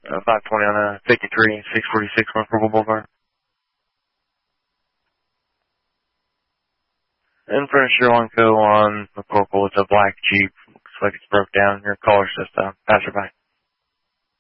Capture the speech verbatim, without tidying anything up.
Uh, five twenty on a fifty-three, six forty-six North Purple Boulevard. In front of Sherlonco on McCorkle, it's a black Jeep. Looks like it's broke down. Your caller's just a passerby.